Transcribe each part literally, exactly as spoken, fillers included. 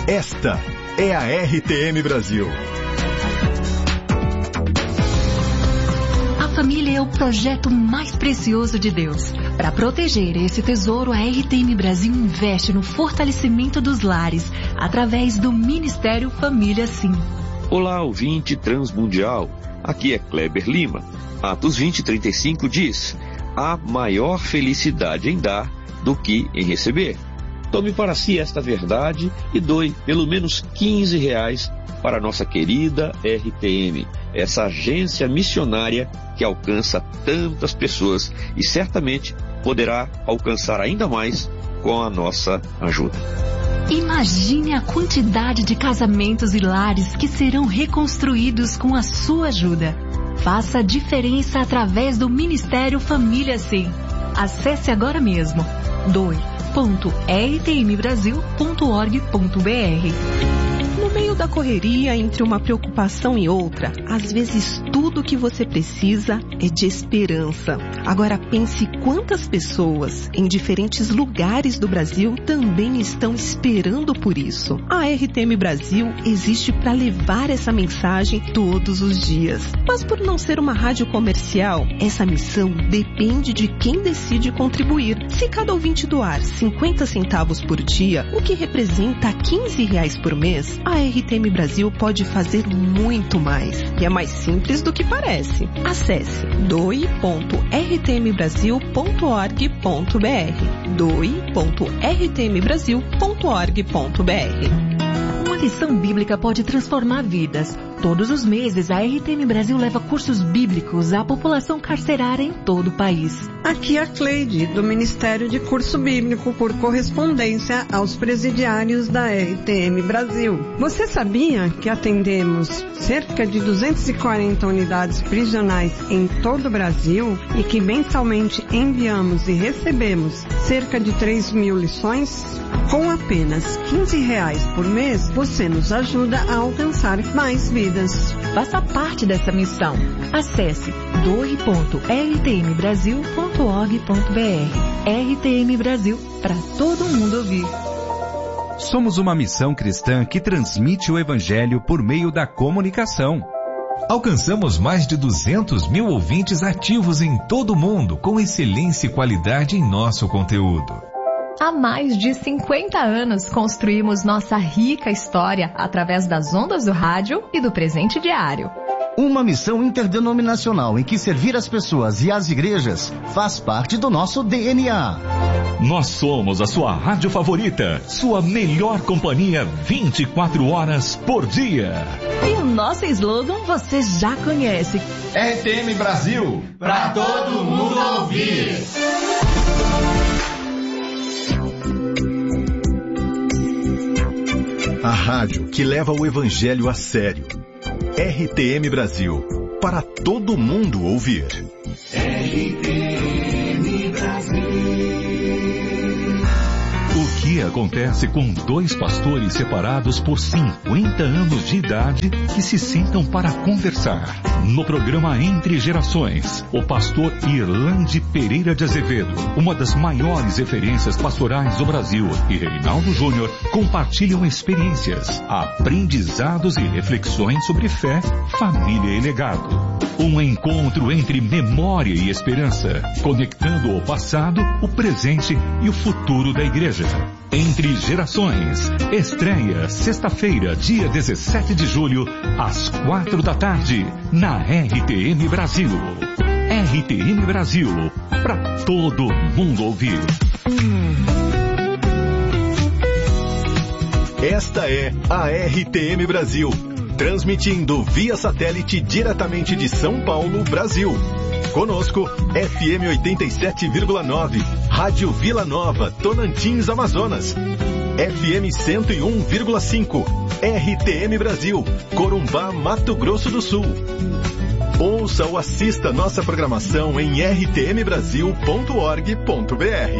Esta é a R T M Brasil. A família é o projeto mais precioso de Deus. Para proteger esse tesouro, a R T M Brasil investe no fortalecimento dos lares, através do Ministério Família Sim. Olá, ouvinte transmundial. Aqui é Kleber Lima. Atos vinte, trinta e cinco diz: há maior felicidade em dar do que em receber. Tome para si esta verdade e doe pelo menos quinze reais para a nossa querida R T M, essa agência missionária que alcança tantas pessoas e certamente poderá alcançar ainda mais com a nossa ajuda. Imagine a quantidade de casamentos e lares que serão reconstruídos com a sua ajuda. Faça a diferença através do Ministério Família Sim. Acesse agora mesmo doe ponto r t m brasil ponto org ponto b r. No meio da correria, entre uma preocupação e outra, às vezes tudo que você precisa é de esperança. Agora pense quantas pessoas em diferentes lugares do Brasil também estão esperando por isso. A R T M Brasil existe para levar essa mensagem todos os dias. Mas por não ser uma rádio comercial, essa missão depende de quem decide contribuir. Se cada ouvinte doar cinquenta centavos por dia, o que representa quinze reais por mês, a R T M Brasil pode fazer muito mais. E é mais simples do que parece. Acesse doe ponto r t m brasil ponto org ponto b r. doe ponto r t m brasil ponto org ponto b r. Uma lição bíblica pode transformar vidas. Todos os meses, a R T M Brasil leva cursos bíblicos à população carcerária em todo o país. Aqui é a Cleide, do Ministério de Curso Bíblico por correspondência aos presidiários da R T M Brasil. Você sabia que atendemos cerca de duzentas e quarenta unidades prisionais em todo o Brasil e que mensalmente enviamos e recebemos cerca de três mil lições? Com apenas quinze reais por mês, você nos ajuda a alcançar mais vidas. Faça parte dessa missão. Acesse doe ponto r t m brasil ponto org ponto b r. R T M Brasil, para todo mundo ouvir. Somos uma missão cristã que transmite o Evangelho por meio da comunicação. Alcançamos mais de duzentos mil ouvintes ativos em todo o mundo, com excelência e qualidade em nosso conteúdo. Há mais de cinquenta anos construímos nossa rica história através das ondas do rádio e do presente diário. Uma missão interdenominacional em que servir as pessoas e as igrejas faz parte do nosso D N A. Nós somos a sua rádio favorita, sua melhor companhia vinte e quatro horas por dia. E o nosso slogan você já conhece. R T M Brasil, pra todo mundo ouvir. A rádio que leva o Evangelho a sério. R T M Brasil, para todo mundo ouvir. R T M Brasil. O que acontece com dois pastores separados por cinquenta anos de idade que se sentam para conversar? No programa Entre Gerações, o pastor Irlande Pereira de Azevedo, uma das maiores referências pastorais do Brasil, e Reinaldo Júnior compartilham experiências, aprendizados e reflexões sobre fé, família e legado. Um encontro entre memória e esperança, conectando o passado, o presente e o futuro da igreja. Entre Gerações, estreia sexta-feira, dia dezessete de julho, às quatro da tarde, na R T M Brasil. R T M Brasil, para todo mundo ouvir. Esta é a R T M Brasil, transmitindo via satélite diretamente de São Paulo, Brasil. Conosco, F M oitenta e sete vírgula nove, Rádio Vila Nova, Tocantins, Amazonas. F M cento e um vírgula cinco, R T M Brasil, Corumbá, Mato Grosso do Sul. Ouça ou assista nossa programação em r t m brasil ponto org ponto b r.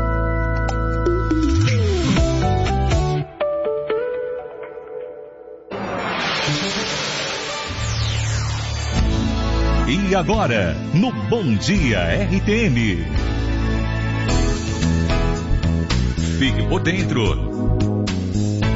E agora, no Bom Dia R T M. Fique por dentro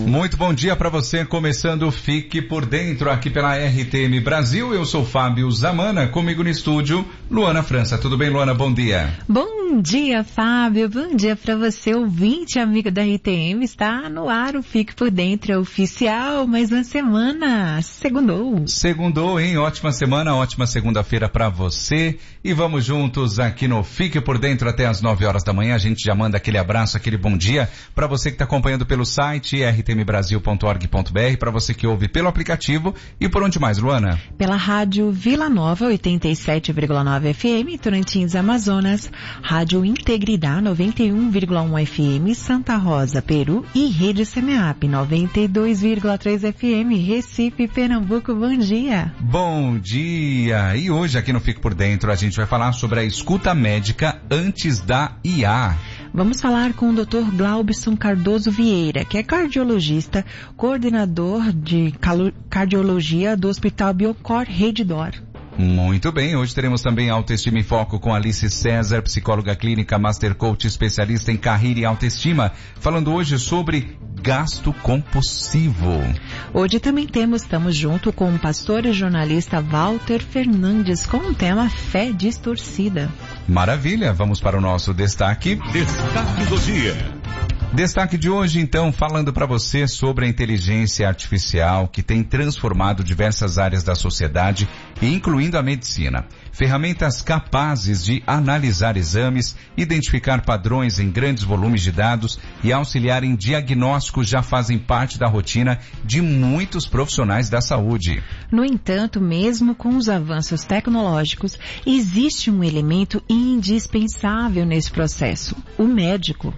Muito bom dia para você, começando o Fique por Dentro aqui pela R T M Brasil. Eu sou Fábio Zamana, comigo no estúdio, Luana França. Tudo bem, Luana? Bom dia. Bom dia, Fábio. Bom dia para você, ouvinte, amigo da R T M. Está no ar o Fique por Dentro, é oficial, mais uma semana. Segundou. Segundou, hein? Ótima semana, ótima segunda-feira para você. E vamos juntos aqui no Fique por Dentro até as nove horas da manhã. A gente já manda aquele abraço, aquele bom dia para você que está acompanhando pelo site r t m brasil ponto org ponto b r, para você que ouve pelo aplicativo e por onde mais, Luana? Pela rádio Vila Nova oitenta e sete vírgula nove F M, Tocantins, Amazonas, rádio Integridade noventa e um vírgula um F M, Santa Rosa, Peru e rede Semeap noventa e dois vírgula três F M, Recife, Pernambuco. Bom dia. Bom dia. E hoje aqui no Fique por Dentro a gente vai falar sobre a escuta médica antes da I A. Vamos falar com o doutor Glaubson Cardoso Vieira, que é cardiologista, coordenador de cardiologia do Hospital Biocor Redditor. Muito bem, hoje teremos também Autoestima em Foco com Alice César, psicóloga clínica, Master Coach, especialista em carreira e autoestima, falando hoje sobre gasto compulsivo. Hoje também temos, estamos junto com o pastor e jornalista Walter Fernandes com o tema Fé Distorcida. Maravilha, vamos para o nosso destaque. Destaque do dia. Destaque de hoje, então, falando para você sobre a inteligência artificial que tem transformado diversas áreas da sociedade, incluindo a medicina. Ferramentas capazes de analisar exames, identificar padrões em grandes volumes de dados e auxiliar em diagnósticos já fazem parte da rotina de muitos profissionais da saúde. No entanto, mesmo com os avanços tecnológicos, existe um elemento indispensável nesse processo: o médico.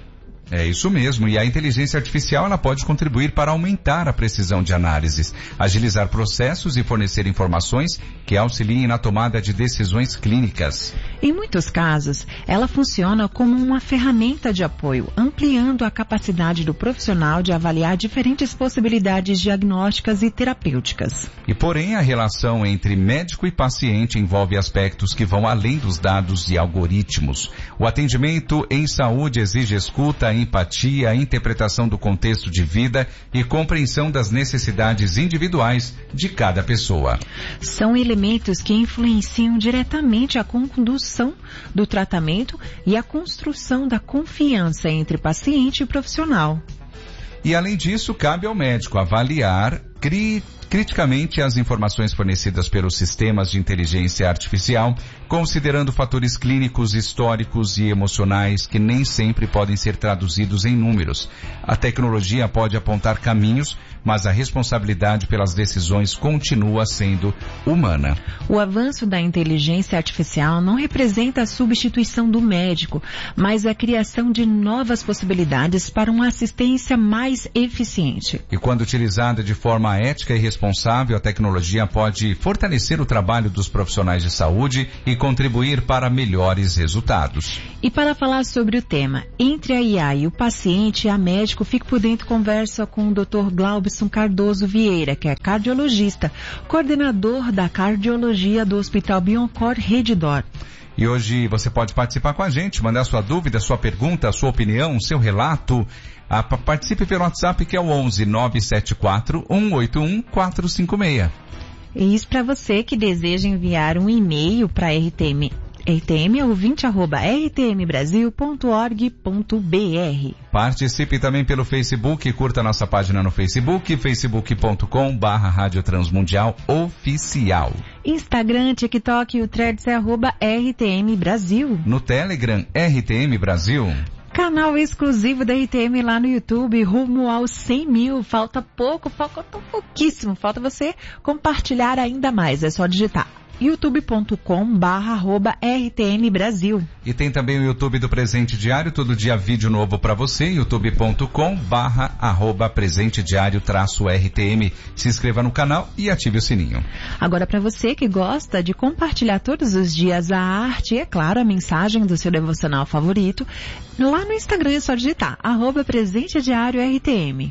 É isso mesmo, e a inteligência artificial ela pode contribuir para aumentar a precisão de análises, agilizar processos e fornecer informações que auxiliem na tomada de decisões clínicas. Em muitos casos, ela funciona como uma ferramenta de apoio, ampliando a capacidade do profissional de avaliar diferentes possibilidades diagnósticas e terapêuticas. E porém, a relação entre médico e paciente envolve aspectos que vão além dos dados e algoritmos. O atendimento em saúde exige escuta, empatia, interpretação do contexto de vida e compreensão das necessidades individuais de cada pessoa. São elementos que influenciam diretamente a condução do tratamento e a construção da confiança entre paciente e profissional. E além disso, cabe ao médico avaliar cri criticamente as informações fornecidas pelos sistemas de inteligência artificial, considerando fatores clínicos, históricos e emocionais que nem sempre podem ser traduzidos em números. A tecnologia pode apontar caminhos, mas a responsabilidade pelas decisões continua sendo humana. O avanço da inteligência artificial não representa a substituição do médico, mas a criação de novas possibilidades para uma assistência mais eficiente. E quando utilizada de forma ética e responsável, a tecnologia pode fortalecer o trabalho dos profissionais de saúde e contribuir para melhores resultados. E para falar sobre o tema, entre a I A e o paciente, a médico, Fique por Dentro conversa com o doutor Glaubson Cardoso Vieira, que é cardiologista, coordenador da cardiologia do Hospital Biocor Redditor. E hoje você pode participar com a gente, mandar sua dúvida, sua pergunta, sua opinião, seu relato. Ah, participe pelo WhatsApp, que é o onze nove sete quatro um oito um quatro cinco seis. E isso para você que deseja enviar um e-mail para R T M, R T M ouvinte arroba r t m brasil ponto org ponto b r. Participe também pelo Facebook, curta nossa página no Facebook, facebook ponto com barra Rádio Transmundial Oficial. Instagram, TikTok e o Threads é arroba R T M Brasil. No Telegram, R T M Brasil. Canal exclusivo da R T M lá no YouTube, rumo aos cem mil. Falta pouco, falta pouquíssimo. Falta você compartilhar ainda mais. É só digitar youtube ponto com barra arroba R T M Brasil. E tem também o YouTube do Presente Diário, todo dia vídeo novo para você, youtube ponto com barra arroba presente diário traço R T M. Se inscreva no canal e ative o sininho. Agora, para você que gosta de compartilhar todos os dias a arte e, é claro, a mensagem do seu devocional favorito, lá no Instagram é só digitar arroba presente diário R T M.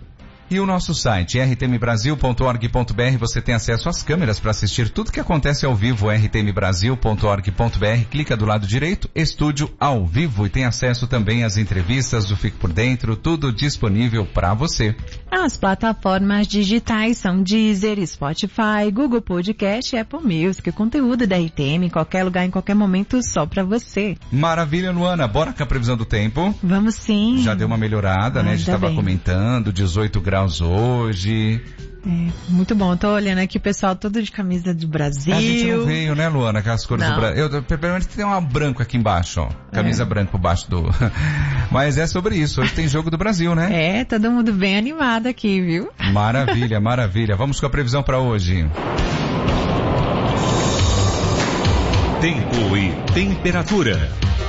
E o nosso site, r t m brasil ponto org ponto b r, você tem acesso às câmeras para assistir tudo que acontece ao vivo, r t m brasil ponto org ponto b r, clica do lado direito, Estúdio ao Vivo, e tem acesso também às entrevistas do Fique por Dentro, tudo disponível para você. As plataformas digitais são Deezer, Spotify, Google Podcast, Apple Music, conteúdo da R T M em qualquer lugar, em qualquer momento, só para você. Maravilha, Luana, bora com a previsão do tempo? Vamos sim. Já deu uma melhorada, ah, né? A gente estava comentando, dezoito graus hoje. É, muito bom. Tô olhando aqui o pessoal todo de camisa do Brasil. A gente não veio, né, Luana? Aquelas cores não. do Brasil. Eu, pelo menos tem um branco aqui embaixo, ó. Camisa é. branca por baixo do... Mas é sobre isso. Hoje tem jogo do Brasil, né? É, todo mundo bem animado aqui, viu? Maravilha, maravilha. Vamos com a previsão para hoje. Tempo e temperatura.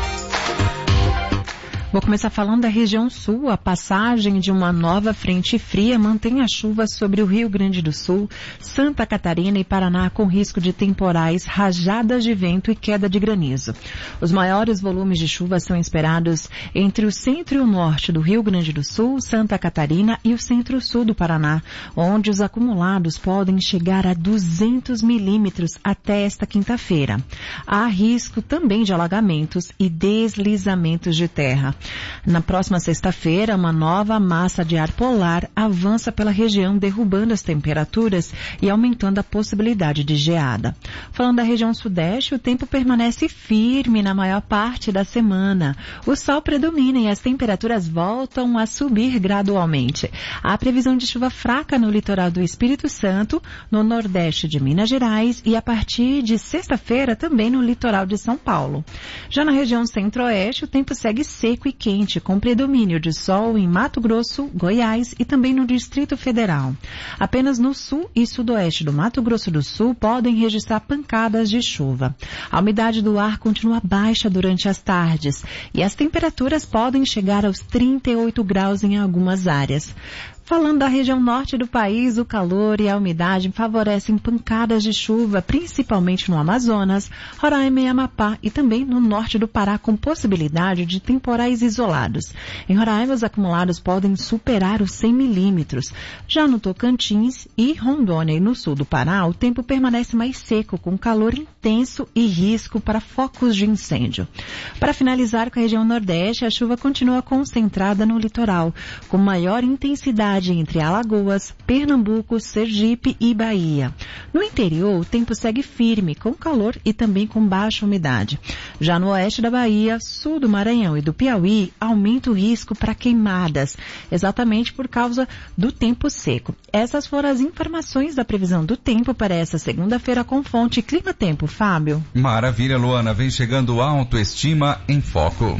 Vou começar falando da região sul. A passagem de uma nova frente fria mantém a chuva sobre o Rio Grande do Sul, Santa Catarina e Paraná com risco de temporais, rajadas de vento e queda de granizo. Os maiores volumes de chuva são esperados entre o centro e o norte do Rio Grande do Sul, Santa Catarina e o centro-sul do Paraná, onde os acumulados podem chegar a duzentos milímetros até esta quinta-feira. Há risco também de alagamentos e deslizamentos de terra. Na próxima sexta-feira, uma nova massa de ar polar avança pela região, derrubando as temperaturas e aumentando a possibilidade de geada. Falando da região sudeste, o tempo permanece firme na maior parte da semana. O sol predomina e as temperaturas voltam a subir gradualmente. Há previsão de chuva fraca no litoral do Espírito Santo, no nordeste de Minas Gerais e a partir de sexta-feira também no litoral de São Paulo. Já na região centro-oeste, o tempo segue seco e quente, com predomínio de sol em Mato Grosso, Goiás e também no Distrito Federal. Apenas no sul e sudoeste do Mato Grosso do Sul podem registrar pancadas de chuva. A umidade do ar continua baixa durante as tardes e as temperaturas podem chegar aos trinta e oito graus em algumas áreas. Falando da região norte do país, o calor e a umidade favorecem pancadas de chuva, principalmente no Amazonas, Roraima e Amapá e também no norte do Pará, com possibilidade de temporais isolados. Em Roraima, os acumulados podem superar os cem milímetros. Já no Tocantins e Rondônia e no sul do Pará, o tempo permanece mais seco, com calor intenso e risco para focos de incêndio. Para finalizar com a região nordeste, a chuva continua concentrada no litoral, com maior intensidade entre Alagoas, Pernambuco, Sergipe e Bahia. No interior, o tempo segue firme, com calor e também com baixa umidade. Já no oeste da Bahia, sul do Maranhão e do Piauí, aumenta o risco para queimadas, exatamente por causa do tempo seco. Essas foram as informações da previsão do tempo para essa segunda-feira com fonte Clima Tempo. Fábio. Maravilha, Luana. Vem chegando Autoestima em Foco.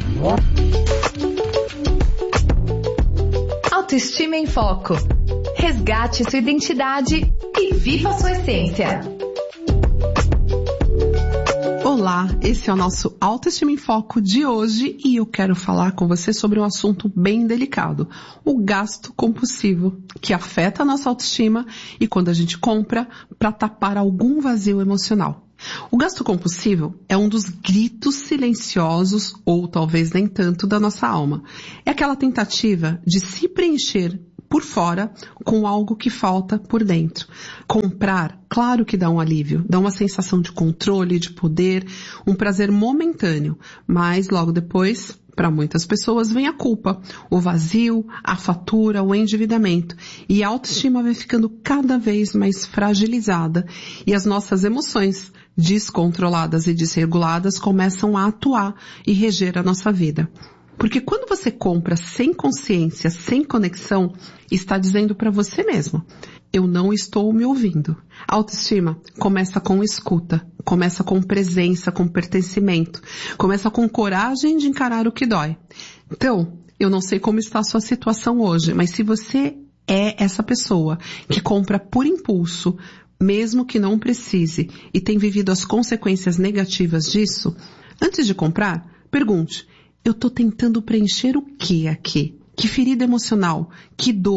Autoestima em Foco. Resgate sua identidade e viva sua essência. Olá, esse é o nosso Autoestima em Foco de hoje e eu quero falar com você sobre um assunto bem delicado, o gasto compulsivo, que afeta a nossa autoestima e quando a gente compra para tapar algum vazio emocional. O gasto compulsivo é um dos gritos silenciosos, ou talvez nem tanto, da nossa alma. É aquela tentativa de se preencher por fora com algo que falta por dentro. Comprar, claro que dá um alívio, dá uma sensação de controle, de poder, um prazer momentâneo, mas logo depois, para muitas pessoas, vem a culpa, o vazio, a fatura, o endividamento. E a autoestima vai ficando cada vez mais fragilizada e as nossas emoções, descontroladas e desreguladas, começam a atuar e reger a nossa vida. Porque quando você compra sem consciência, sem conexão, está dizendo para você mesmo, eu não estou me ouvindo. A autoestima começa com escuta, começa com presença, com pertencimento, começa com coragem de encarar o que dói. Então, eu não sei como está a sua situação hoje, mas se você é essa pessoa que compra por impulso, mesmo que não precise, e tem vivido as consequências negativas disso, antes de comprar, pergunte, eu estou tentando preencher o que aqui? Que ferida emocional? Que dor?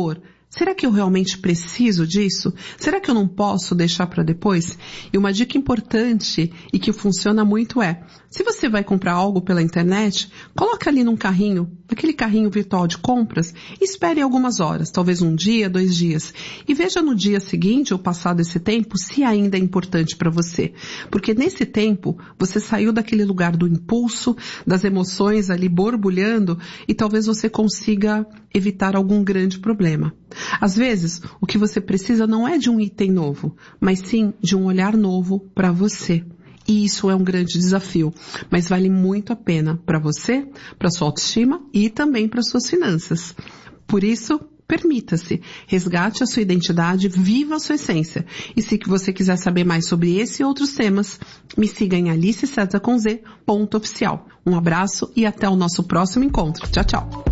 Será que eu realmente preciso disso? Será que eu não posso deixar para depois? E uma dica importante e que funciona muito é, se você vai comprar algo pela internet, coloca ali num carrinho, naquele carrinho virtual de compras, e espere algumas horas, talvez um dia, dois dias, e veja no dia seguinte ou passado esse tempo se ainda é importante para você. Porque nesse tempo, você saiu daquele lugar do impulso, das emoções ali borbulhando, e talvez você consiga evitar algum grande problema. Às vezes, o que você precisa não é de um item novo, mas sim de um olhar novo para você. E isso é um grande desafio, mas vale muito a pena para você, para sua autoestima e também para suas finanças. Por isso, permita-se, resgate a sua identidade, viva a sua essência. E se você quiser saber mais sobre esse e outros temas, me siga em alice cesar com z ponto oficial. Um abraço e até o nosso próximo encontro. Tchau, tchau.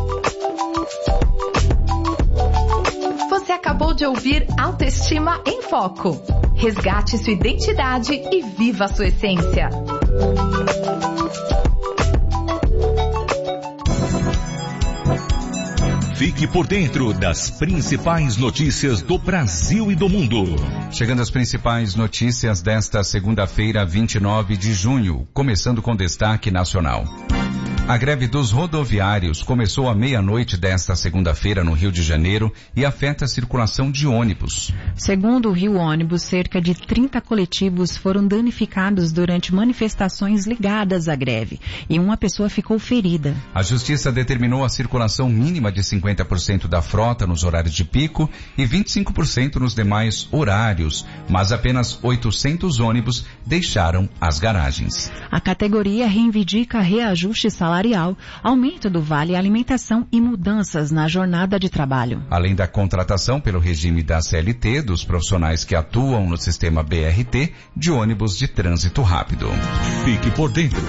Você acabou de ouvir Autoestima em Foco. Resgate sua identidade e viva a sua essência. Fique por dentro das principais notícias do Brasil e do mundo. Chegando às principais notícias desta segunda-feira, vinte e nove de junho, começando com destaque nacional. A greve dos rodoviários começou à meia-noite desta segunda-feira no Rio de Janeiro e afeta a circulação de ônibus. Segundo o Rio Ônibus, cerca de trinta coletivos foram danificados durante manifestações ligadas à greve e uma pessoa ficou ferida. A Justiça determinou a circulação mínima de cinquenta por cento da frota nos horários de pico e vinte e cinco por cento nos demais horários, mas apenas oitocentos ônibus deixaram as garagens. A categoria reivindica reajuste salarial, aumento do vale alimentação e mudanças na jornada de trabalho. Além da contratação pelo regime da C L T dos profissionais que atuam no sistema B R T de ônibus de trânsito rápido. Fique por dentro.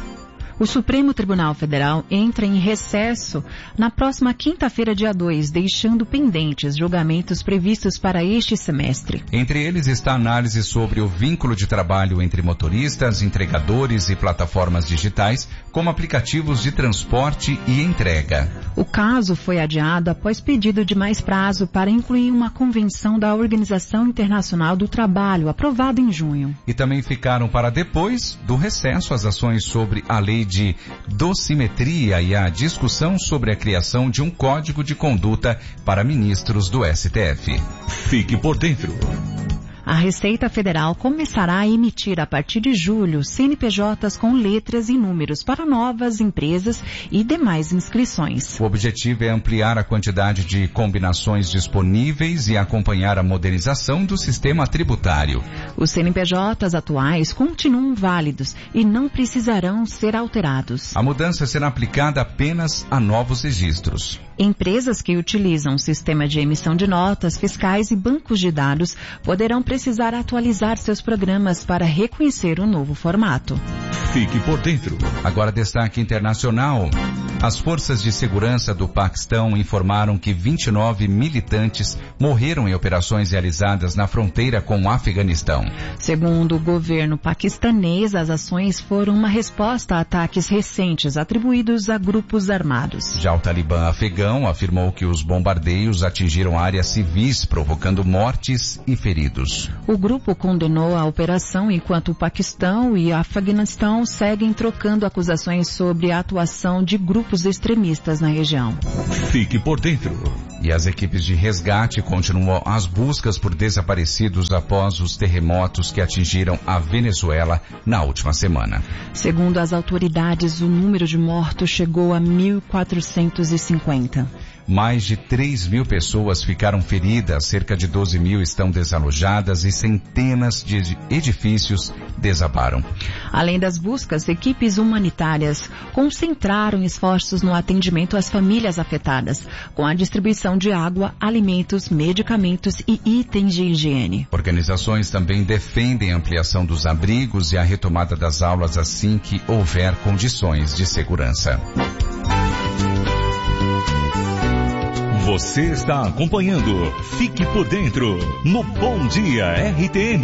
O Supremo Tribunal Federal entra em recesso na próxima quinta-feira, dia dois, deixando pendentes julgamentos previstos para este semestre. Entre eles está a análise sobre o vínculo de trabalho entre motoristas, entregadores e plataformas digitais, como aplicativos de transporte e entrega. O caso foi adiado após pedido de mais prazo para incluir uma convenção da Organização Internacional do Trabalho, aprovada em junho. E também ficaram para depois do recesso as ações sobre a lei de dosimetria e a discussão sobre a criação de um código de conduta para ministros do S T F. Fique por dentro. A Receita Federal começará a emitir a partir de julho C N P Js com letras e números para novas empresas e demais inscrições. O objetivo é ampliar a quantidade de combinações disponíveis e acompanhar a modernização do sistema tributário. Os C N P Js atuais continuam válidos e não precisarão ser alterados. A mudança será aplicada apenas a novos registros. Empresas que utilizam o sistema de emissão de notas fiscais e bancos de dados poderão precisar atualizar seus programas para reconhecer o novo formato. Fique por dentro. Agora destaque internacional. As forças de segurança do Paquistão informaram que vinte e nove militantes morreram em operações realizadas na fronteira com o Afeganistão. Segundo o governo paquistanês, as ações foram uma resposta a ataques recentes atribuídos a grupos armados. Já o Talibã afegão afirmou que os bombardeios atingiram áreas civis, provocando mortes e feridos. O grupo condenou a operação enquanto o Paquistão e o Afeganistão seguem trocando acusações sobre a atuação de grupos extremistas na região. Fique por dentro. E as equipes de resgate continuam as buscas por desaparecidos após os terremotos que atingiram a Venezuela na última semana. Segundo as autoridades, o número de mortos chegou a mil quatrocentos e cinquenta. Mais de três mil pessoas ficaram feridas, cerca de doze mil estão desalojadas e centenas de edifícios desabaram. Além das buscas, equipes humanitárias concentraram esforços no atendimento às famílias afetadas, com a distribuição de água, alimentos, medicamentos e itens de higiene. Organizações também defendem a ampliação dos abrigos e a retomada das aulas assim que houver condições de segurança. Você está acompanhando Fique por Dentro no Bom Dia R T M.